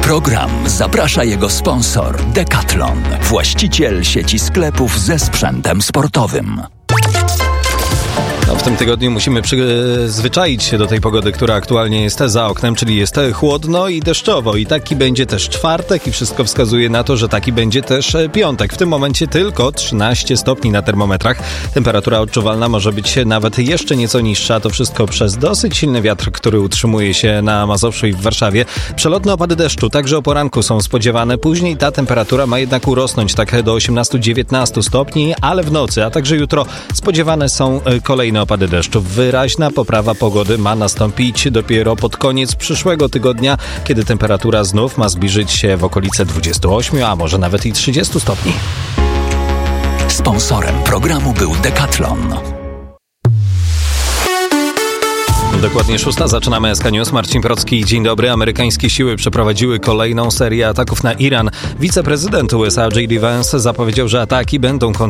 program zaprasza jego sponsor Decathlon, właściciel sieci sklepów ze sprzętem sportowym. W tym tygodniu musimy przyzwyczaić się do tej pogody, która aktualnie jest za oknem, czyli jest chłodno i deszczowo. I taki będzie też czwartek i wszystko wskazuje na to, że taki będzie też piątek. W tym momencie tylko 13 stopni na termometrach. Temperatura odczuwalna może być nawet jeszcze nieco niższa. To wszystko przez dosyć silny wiatr, który utrzymuje się na Mazowszu i w Warszawie. Przelotne opady deszczu także o poranku są spodziewane. Później ta temperatura ma jednak urosnąć tak do 18-19 stopni, ale w nocy, a także jutro spodziewane są kolejne opady deszczu. Wyraźna poprawa pogody ma nastąpić dopiero pod koniec przyszłego tygodnia, kiedy temperatura znów ma zbliżyć się w okolice 28, a może nawet i 30 stopni. Sponsorem programu był Decathlon. Dokładnie 6. Zaczynamy SK News. Marcin Procki. Dzień dobry. Amerykańskie siły przeprowadziły kolejną serię ataków na Iran. Wiceprezydent USA J.D. Vance zapowiedział, że ataki będą